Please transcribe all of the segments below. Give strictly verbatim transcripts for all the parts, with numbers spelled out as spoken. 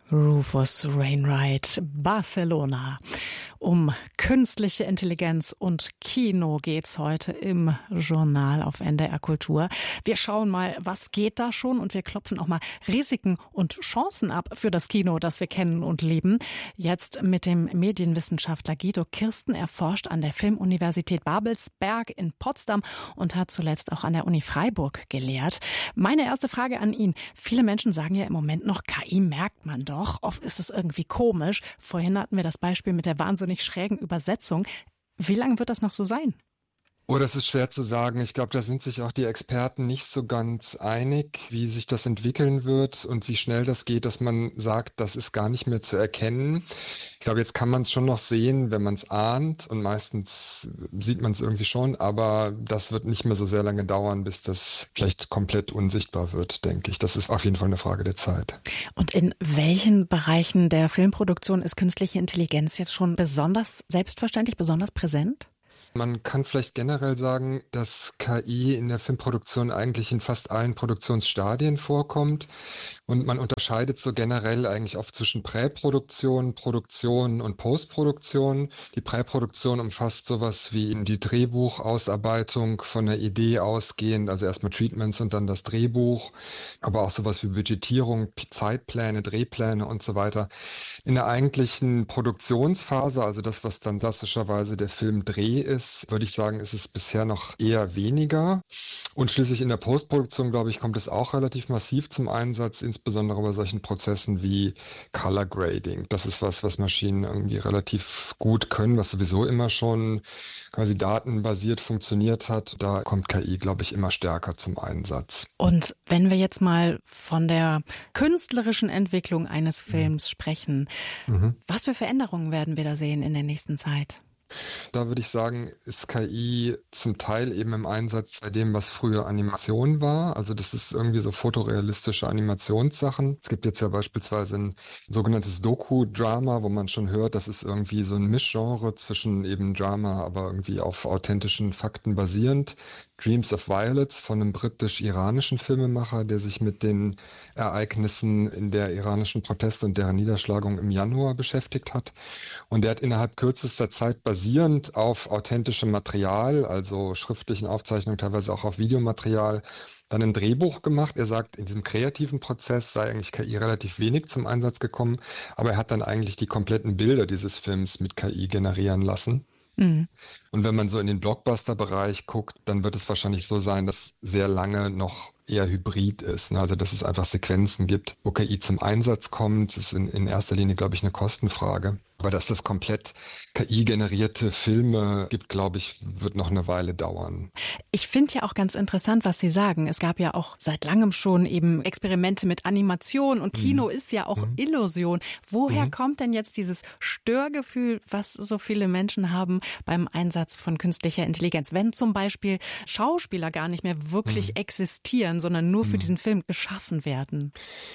Rufus Wainwright, Barcelona. Um künstliche Intelligenz und Kino geht's heute im Journal auf N D R Kultur. Wir schauen mal, was geht da schon, und wir klopfen auch mal Risiken und Chancen ab für das Kino, das wir kennen und lieben. Jetzt mit dem Medienwissenschaftler Guido Kirsten. Er forscht an der Filmuniversität Babelsberg in Potsdam und hat zuletzt auch an der Uni Freiburg gelehrt. Meine erste Frage an ihn. Viele Menschen sagen ja im Moment noch, K I merkt man doch. Oft ist es irgendwie komisch. Vorhin hatten wir das Beispiel mit der wahnsinnig schrägen Übersetzung. Wie lange wird das noch so sein? Oh, das ist schwer zu sagen. Ich glaube, da sind sich auch die Experten nicht so ganz einig, wie sich das entwickeln wird und wie schnell das geht, dass man sagt, das ist gar nicht mehr zu erkennen. Ich glaube, jetzt kann man es schon noch sehen, wenn man es ahnt, und meistens sieht man es irgendwie schon, aber das wird nicht mehr so sehr lange dauern, bis das vielleicht komplett unsichtbar wird, denke ich. Das ist auf jeden Fall eine Frage der Zeit. Und in welchen Bereichen der Filmproduktion ist künstliche Intelligenz jetzt schon besonders selbstverständlich, besonders präsent? Man kann vielleicht generell sagen, dass K I in der Filmproduktion eigentlich in fast allen Produktionsstadien vorkommt. Und man unterscheidet so generell eigentlich oft zwischen Präproduktion, Produktion und Postproduktion. Die Präproduktion umfasst sowas wie die Drehbuchausarbeitung von der Idee ausgehend, also erstmal Treatments und dann das Drehbuch, aber auch sowas wie Budgetierung, Zeitpläne, Drehpläne und so weiter. In der eigentlichen Produktionsphase, also das, was dann klassischerweise der Filmdreh ist, würde ich sagen, ist es bisher noch eher weniger. Und schließlich in der Postproduktion, glaube ich, kommt es auch relativ massiv zum Einsatz, insbesondere bei solchen Prozessen wie Color Grading. Das ist was, was Maschinen irgendwie relativ gut können, was sowieso immer schon quasi datenbasiert funktioniert hat. Da kommt K I, glaube ich, immer stärker zum Einsatz. Und wenn wir jetzt mal von der künstlerischen Entwicklung eines Films sprechen, mhm. was für Veränderungen werden wir da sehen in der nächsten Zeit? Da würde ich sagen, ist K I zum Teil eben im Einsatz bei dem, was früher Animation war. Also das ist irgendwie so fotorealistische Animationssachen. Es gibt jetzt ja beispielsweise ein sogenanntes Doku-Drama, wo man schon hört, das ist irgendwie so ein Mischgenre zwischen eben Drama, aber irgendwie auf authentischen Fakten basierend. Dreams of Violets von einem britisch-iranischen Filmemacher, der sich mit den Ereignissen in der iranischen Proteste und deren Niederschlagung im Januar beschäftigt hat. Und der hat innerhalb kürzester Zeit basierend auf authentischem Material, also schriftlichen Aufzeichnungen, teilweise auch auf Videomaterial, dann ein Drehbuch gemacht. Er sagt, in diesem kreativen Prozess sei eigentlich K I relativ wenig zum Einsatz gekommen, aber er hat dann eigentlich die kompletten Bilder dieses Films mit K I generieren lassen. Mhm. Und wenn man so in den Blockbuster-Bereich guckt, dann wird es wahrscheinlich so sein, dass sehr lange noch eher hybrid ist. Also dass es einfach Sequenzen gibt, wo K I zum Einsatz kommt. Das ist in, in erster Linie, glaube ich, eine Kostenfrage. Aber dass das komplett K I-generierte Filme gibt, glaube ich, wird noch eine Weile dauern. Ich finde ja auch ganz interessant, was Sie sagen. Es gab ja auch seit langem schon eben Experimente mit Animation, und Kino mhm. ist ja auch mhm. Illusion. Woher mhm. kommt denn jetzt dieses Störgefühl, was so viele Menschen haben beim Einsatz von künstlicher Intelligenz? Wenn zum Beispiel Schauspieler gar nicht mehr wirklich mhm. existieren, sondern nur für mhm. diesen Film geschaffen werden.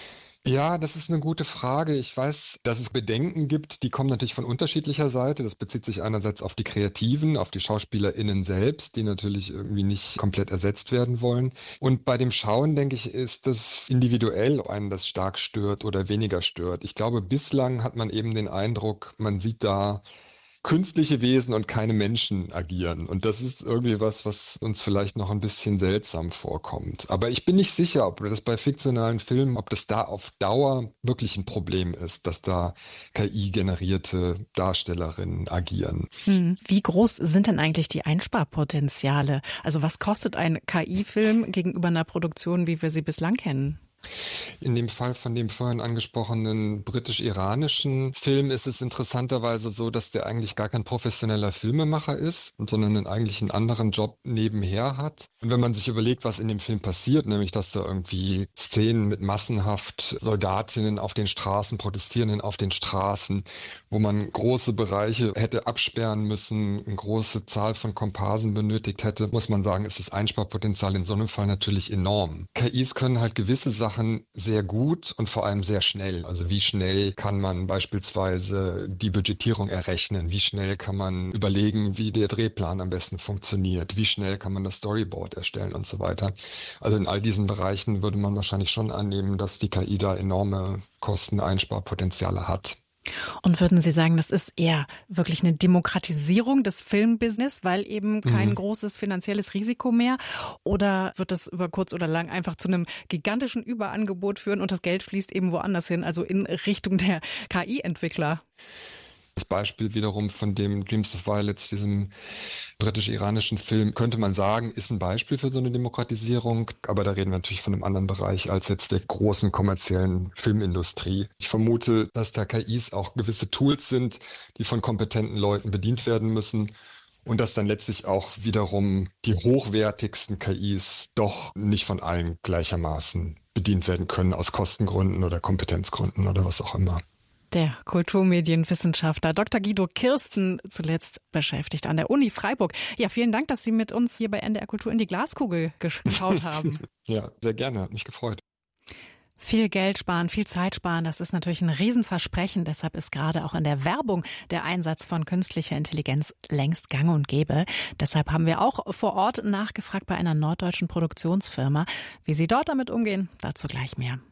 Ja, das ist eine gute Frage. Ich weiß, dass es Bedenken gibt, die kommen natürlich von unterschiedlicher Seite. Das bezieht sich einerseits auf die Kreativen, auf die SchauspielerInnen selbst, die natürlich irgendwie nicht komplett ersetzt werden wollen. Und bei dem Schauen, denke ich, ist es individuell, ob einen das stark stört oder weniger stört. Ich glaube, bislang hat man eben den Eindruck, man sieht da künstliche Wesen und keine Menschen agieren. Und das ist irgendwie was, was uns vielleicht noch ein bisschen seltsam vorkommt. Aber ich bin nicht sicher, ob das bei fiktionalen Filmen, ob das da auf Dauer wirklich ein Problem ist, dass da K I-generierte Darstellerinnen agieren. Hm. Wie groß sind denn eigentlich die Einsparpotenziale? Also was kostet ein K I-Film gegenüber einer Produktion, wie wir sie bislang kennen? In dem Fall von dem vorhin angesprochenen britisch-iranischen Film ist es interessanterweise so, dass der eigentlich gar kein professioneller Filmemacher ist, sondern einen eigentlich einen anderen Job nebenher hat. Und wenn man sich überlegt, was in dem Film passiert, nämlich dass da irgendwie Szenen mit massenhaft Soldatinnen auf den Straßen, Protestierenden auf den Straßen, wo man große Bereiche hätte absperren müssen, eine große Zahl von Komparsen benötigt hätte, muss man sagen, ist das Einsparpotenzial in so einem Fall natürlich enorm. K Is können halt gewisse Sachen sehr sehr gut und vor allem sehr schnell. Also wie schnell kann man beispielsweise die Budgetierung errechnen? Wie schnell kann man überlegen, wie der Drehplan am besten funktioniert? Wie schnell kann man das Storyboard erstellen und so weiter? Also in all diesen Bereichen würde man wahrscheinlich schon annehmen, dass die K I da enorme Kosteneinsparpotenziale hat. Und würden Sie sagen, das ist eher wirklich eine Demokratisierung des Filmbusiness, weil eben kein mhm. großes finanzielles Risiko mehr? Oder wird das über kurz oder lang einfach zu einem gigantischen Überangebot führen und das Geld fließt eben woanders hin, also in Richtung der K I-Entwickler? Das Beispiel wiederum von dem Dreams of Violets, diesem britisch-iranischen Film, könnte man sagen, ist ein Beispiel für so eine Demokratisierung. Aber da reden wir natürlich von einem anderen Bereich als jetzt der großen kommerziellen Filmindustrie. Ich vermute, dass da K Is auch gewisse Tools sind, die von kompetenten Leuten bedient werden müssen. Und dass dann letztlich auch wiederum die hochwertigsten K Is doch nicht von allen gleichermaßen bedient werden können, aus Kostengründen oder Kompetenzgründen oder was auch immer. Der Kulturmedienwissenschaftler Doktor Guido Kirsten, zuletzt beschäftigt an der Uni Freiburg. Ja, vielen Dank, dass Sie mit uns hier bei N D R Kultur in die Glaskugel geschaut haben. Ja, sehr gerne, hat mich gefreut. Viel Geld sparen, viel Zeit sparen, das ist natürlich ein Riesenversprechen. Deshalb ist gerade auch in der Werbung der Einsatz von künstlicher Intelligenz längst gang und gäbe. Deshalb haben wir auch vor Ort nachgefragt bei einer norddeutschen Produktionsfirma. Wie sie dort damit umgehen, dazu gleich mehr.